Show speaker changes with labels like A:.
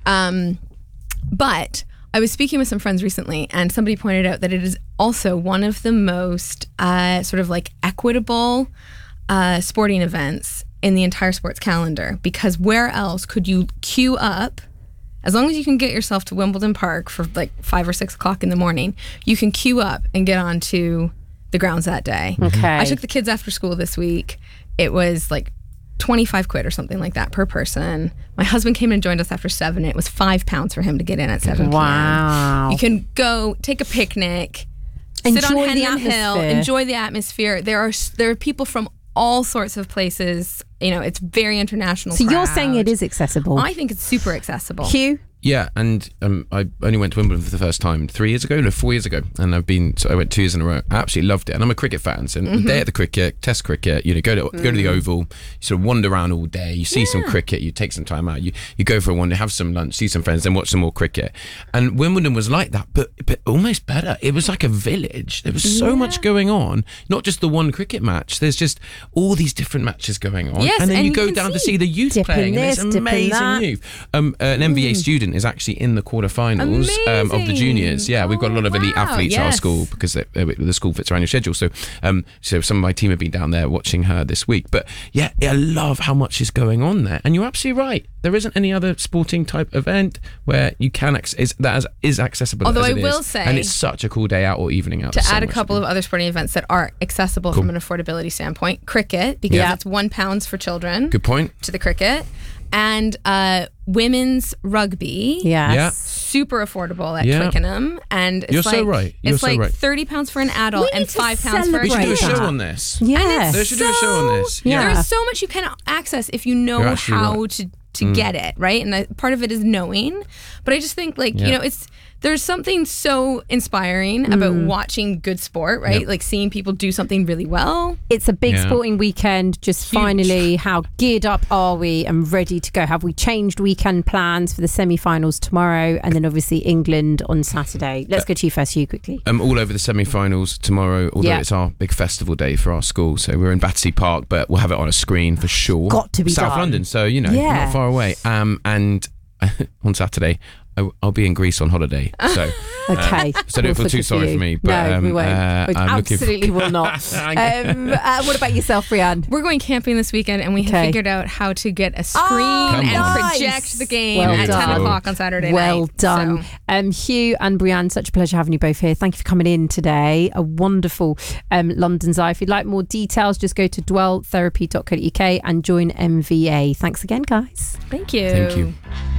A: But I was speaking with some friends recently, and somebody pointed out that it is also one of the most sort of like equitable sporting events in the entire sports calendar, because where else could you queue up? As long as you can get yourself to Wimbledon Park for like 5 or 6 o'clock in the morning, you can queue up and get onto the grounds that day.
B: Okay.
A: I took the kids after school this week. It was like 25 quid or something like that per person. My husband came and joined us after 7. It was £5 for him to get in at 7 p.m.
B: Wow.
A: You can go take a picnic, sit on Henman Hill, enjoy the atmosphere. There are people from all sorts of places. You know, it's very international.
B: So you're saying it is accessible?
A: I think it's super accessible.
B: Hugh?
C: Yeah, and I only went to Wimbledon for the first time 4 years ago, and I went 2 years in a row. I absolutely loved it, and I'm a cricket fan. So the day at the cricket, Test cricket, you know, go to the Oval, you sort of wander around all day, you see some cricket, you take some time out, you go for a wander, have some lunch, see some friends, then watch some more cricket. And Wimbledon was like that, but almost better. It was like a village. There was so much going on, not just the one cricket match. There's just all these different matches going on,
A: yes,
C: and then you go down to see the youth playing, and it's amazing youth. An MVA student is actually in the quarterfinals of the juniors. Yeah, we've got a lot of elite athletes at our school because the school fits around your schedule. So some of my team have been down there watching her this week. But yeah, I love how much is going on there. And you're absolutely right. There isn't any other sporting type event where you can is accessible.
A: Although
C: as
A: I
C: it
A: will
C: is.
A: say,
C: and it's such a cool day out or evening out.
A: To add a couple of other sporting events that are accessible from an affordability standpoint, cricket, because that's £1 for children.
C: Good point.
A: To the cricket. And women's rugby, super affordable at Twickenham, and it's
C: so right.
A: It's like £30 for an adult and £5 for a
C: We should do a
A: child.
C: show on this.
B: Yeah,
C: they should do a show on this.
A: There is so much you can access if you know how to get it, right? And part of it is knowing. But I just think, like, you know, there's something so inspiring about watching good sport, right? Like seeing people do something really well.
B: It's a big sporting weekend. Just finally, how geared up are we and ready to go? Have we changed weekend plans for the semi-finals tomorrow? And then obviously England on Saturday. Let's go to you first, Hugh, quickly.
C: All over the semi-finals tomorrow, although it's our big festival day for our school. So we're in Battersea Park, but we'll have it on a screen for sure.
B: Got to be
C: South
B: done.
C: London, so, you know, not far away. And on Saturday, I'll be in Greece on holiday. So
B: okay.
C: So don't feel too sorry for me. But,
B: no, we won't. We absolutely will not. What about yourself, Brianne?
A: We're going camping this weekend, and we have figured out how to get a screen and project the game at 10 o'clock on Saturday night.
B: Well done. Hugh and Brianne, such a pleasure having you both here. Thank you for coming in today. A wonderful London's Eye. If you'd like more details, just go to dwelltherapy.co.uk and join MVA. Thanks again, guys.
A: Thank you.
C: Thank you.